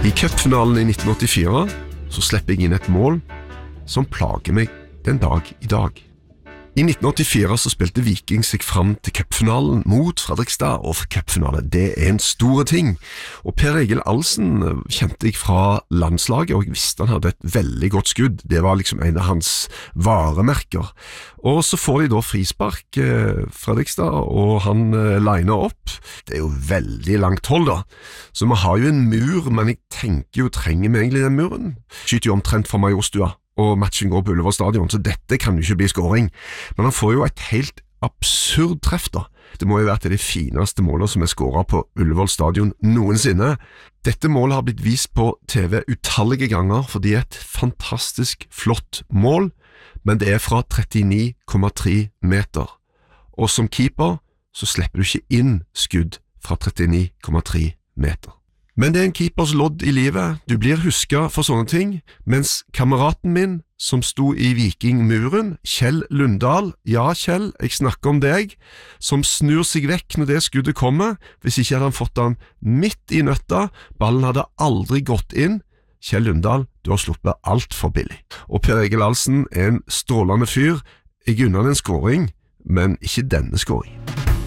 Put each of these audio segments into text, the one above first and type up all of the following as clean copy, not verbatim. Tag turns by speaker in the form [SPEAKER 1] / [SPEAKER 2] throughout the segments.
[SPEAKER 1] I cupfinalen i 1984 så slipper jeg inn et mål som plager meg den dag i dag. I 1984 så spilte Viking seg fram til cupfinalen mot Fredrikstad, og cupfinale, det en store ting. Og Per Egil Ahlsen kjente jeg fra landslaget, og jeg visste han hadde et veldig godt skudd. Det var liksom en av hans varemerker. Og så får de da frispark Fredrikstad, og han liner opp. Det jo veldig langt hold da. Så vi har jo en mur, men jeg tenker jo, trenger vi egentlig den muren? Skyter jo omtrent fra Majorstua, og matchen går på Ullevål stadion, så dette kan jo ikke bli scoring. Men han får jo et helt absurd treff da. Det må jo være til de fineste målene som scoret på Ullevål stadion noensinne. Dette målet har blitt vist på TV utallige ganger, fordi det et fantastisk flott mål, men det fra 39,3 meter. Og som keeper så slipper du ikke inn skudd fra 39,3 meter. Men det en keepers lodd i livet, du blir husket for sånne ting, mens kameraten min, som sto i Vikingmuren, Kjell Lundahl, ja Kjell, jeg snakker om deg, som snur seg vekk når det skuddet kommer, hvis ikke hadde han fått han midt i nøtta, ballen hadde aldri gått inn. Kjell Lundahl, du har sluppet alt for billig. Og Per Egil Ahlsen en strålende fyr, jeg unner en scoring, men ikke denne scoring.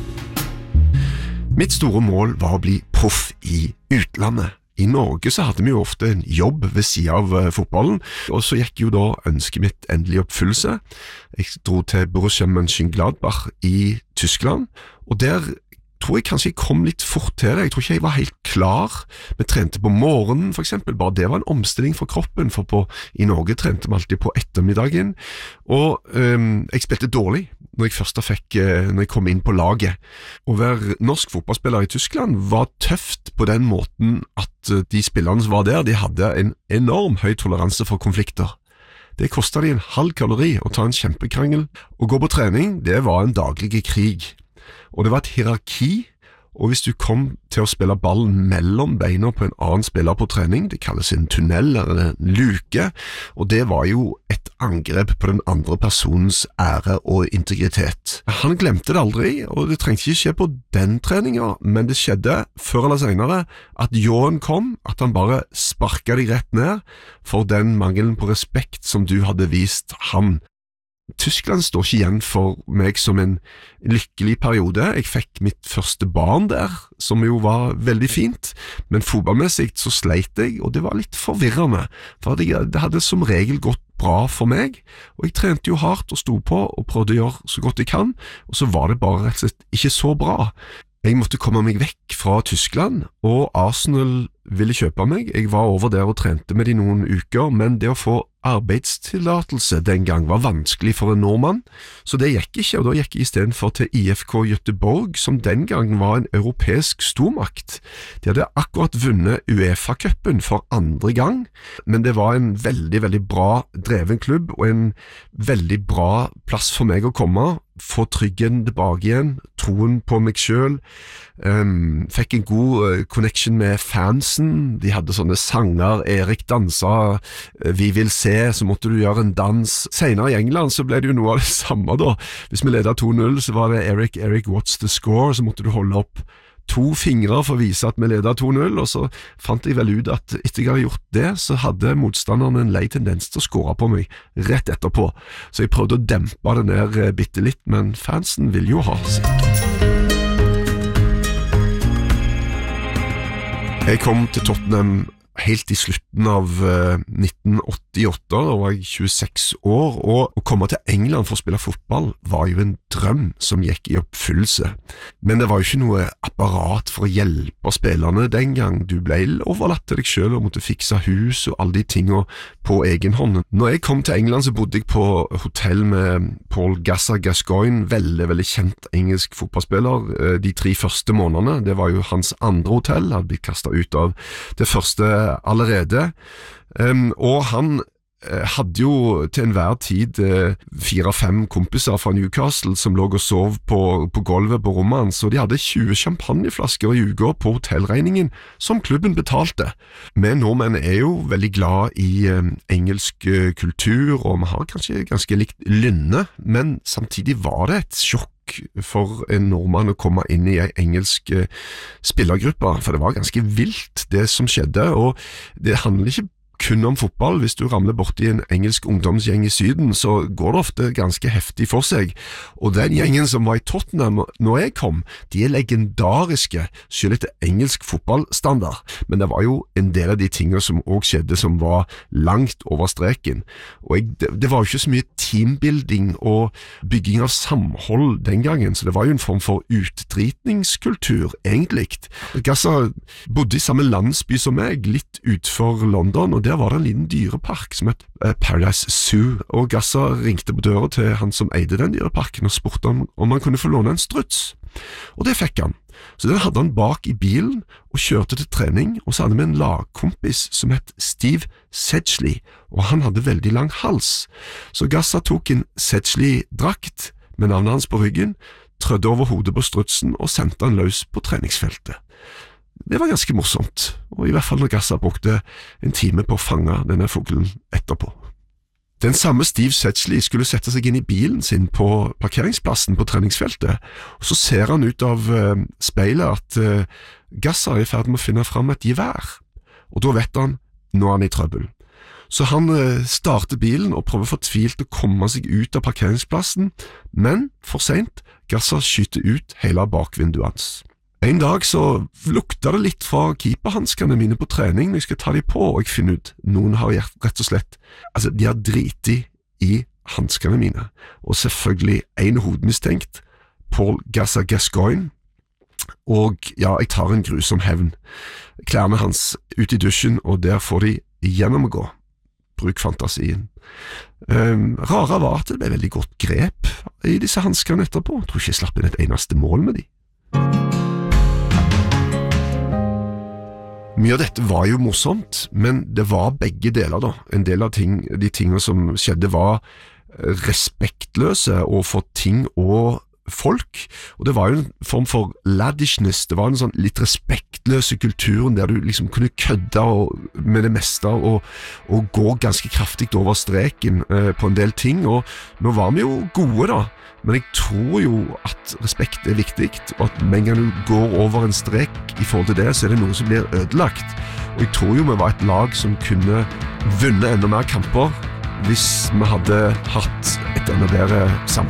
[SPEAKER 1] Mitt store mål var å bli proff i utlandet. I Norge så hadde vi jo ofte en jobb ved siden av fotballen, og så gikk jo da ønsket mitt endelig oppfyllelse. Jeg dro til Borussia Mönchengladbach i Tyskland, og der tror jeg kanskje jeg kom litt fort til det. Jeg tror ikke jeg var helt klar. Vi trente på morgenen for eksempel, bare det var en omstilling for kroppen, for i Norge trente vi alltid på ettermiddagen, og jeg spilte dårlig når jeg kom inn på laget. Å være norsk fotballspiller i Tyskland var tøft på den måten at de spillerne som var der, de hadde en enorm høy toleranse for konflikter. Det kostet de en halv kalori å ta en kjempekrangel. Å gå på trening, det var en daglig krig. Og det var et hierarki, og hvis du kom til å spille ballen mellom beina på en annen spiller på trening, det kalles en tunnel eller en luke, og det var jo et angrep på den andre personens ære og integritet. Han glemte det aldri, og det trengte ikke skje på den treningen, men det skjedde før eller senere at Johan kom, at han bare sparket deg rett ned for den mangelen på respekt som du hadde vist han. Tyskland står ikke igjen for meg som en lykkelig periode. Jeg fikk mitt første barn der, som jo var veldig fint, men fotballmessig så sleit jeg, og det var litt forvirrende, for det hadde som regel gått bra for meg, og jeg trente jo hardt og sto på og prøvde å gjøre så godt jeg kan, og så var det bare rett og slett ikke så bra. Jeg måtte komme meg vekk fra Tyskland, og Arsenal ville kjøpe meg. Jeg var over der og trente med de noen uker, men det å få arbeidstillatelse den gang var vanskelig for en nordmann, så det gikk ikke, og da gikk jeg i stedet for til IFK Göteborg, som den gang var en europeisk stormakt. De hadde akkurat vunnet UEFA-cupen for andre gang, men det var en veldig, veldig bra dreven klubb, og en veldig bra plass for meg å komme, få tryggen tilbake igjen, troen på meg selv, fikk en god connection med fansen, de hadde sånne sanger, Erik dansa, vi vil se, så måtte du gjøre en dans. Senere i England så ble det jo noe av det samme da. Hvis vi ledet 2-0 så var det Eric, what's the score? Så måtte du holde opp 2 fingre for å vise at vi ledet 2-0, og så fant jeg vel ut at etter jeg hadde gjort det, så hadde motstanderen en lei tendens til å score på meg rett etterpå. Så jeg prøvde å dempe det ned bitte litt, men fansen vil jo ha sikkert. Jeg kom til Tottenham helt i slutten av 1988, da var jeg 26 år, og å komme til England for å spille fotball var jo en drøm som gikk i oppfyllelse. Men det var jo ikke noe apparat for å hjelpe spillerne den gang. Du ble overlatt til deg selv og måtte fikse hus og alle de tingene på egen hånd. Når jeg kom til England så bodde jeg på hotell med Paul Gascoigne, veldig, veldig kjent engelsk fotballspiller. De 3 første månedene, det var jo hans andre hotell, hadde blitt kastet ut av det første allerede, og han hadde jo til enhver tid 4-5 kompiser fra Newcastle som lå og sov på gulvet på rommet hans, og de hadde 20 champagneflasker i uka på hotellregningen som klubben betalte. Vi nordmenn jo veldig glad i engelsk kultur, og vi har kanskje ganske likt lynne, men samtidig var det et sjokk sjokk for en nordmann å komme inn i en engelsk spillergruppe, for det var ganske vilt det som skjedde, og det handler ikke kun om fotball. Hvis du ramler bort i en engelsk ungdomsgjeng i Syden, så går det ofte ganske heftig for seg. Og den gjengen som var i Tottenham når jeg kom, de legendariske, selv etter engelsk fotballstandard. Men det var jo en del av de tingene som også skjedde som var langt over streken. Og det var jo ikke så mye teambuilding og bygging av samhold den gangen, så det var jo en form for utdritningskultur, egentlig. Gazza bodde i samme landsby som meg, litt utfor London, og der var det en liten dyrepark som het Paradise Zoo, og Gazza ringte på døra til han som eide den dyreparken og spurte om han kunne få låne en struts, og det fikk han. Så den hadde han bak i bilen og kjørte til trening, og så hadde vi en lagkompis som het Steve Sedgley, og han hadde veldig lang hals. Så Gazza tok en Sedgley-drakt med navnet hans på ryggen, trødde over hodet på strutsen og sendte han løs på treningsfeltet. Det var ganske morsomt, og i hvert fall når Gazza brukte en time på å fange denne fuglen etterpå. Den samme Steve Sedgley skulle sette seg inn i bilen sin på parkeringsplassen på treningsfeltet, og så ser han ut av speilet at Gazza er i ferd med å finne fram et gevær, og da vet han, nå er han i trøbbel. Så han starter bilen og prøver fortvilt å komme seg ut av parkeringsplassen, men for sent, Gazza skyter ut hele bakvinduet hans. En dag så lukta det litt fra keeperhanskene mine på trening når jeg skal ta de på, og jeg finner ut noen har rett og slett, de har driti i hanskene mine, og selvfølgelig en hovedmistenkt, Paul Gazza Gascoigne, og ja, jeg tar en grusom hevn. Klærne hans ut i dusjen, og der får de gjennomgå. Bruk fantasien. Rara var at det ble veldig godt grep i disse hanskene etterpå. Jeg tror ikke jeg slapp inn et eneste mål med de. Mye av dette var jo morsomt, men det var begge deler da. En del av de tingene som skjedde var respektløse overfor ting og folk, og det var jo en form for laddishness, det var en sånn litt respektløse kulturen der du liksom kunne kødde med det meste og gå ganske kraftig over streken på en del ting, og nå var vi jo gode da, men jeg tror jo at respekt er viktig, og at med en gang du går over en strek i forhold til det, så er det noe som blir ødelagt, og jeg tror jo vi var et lag som kunne vunnet enda mer kamper hvis vi hadde hatt et enda bedre samhold.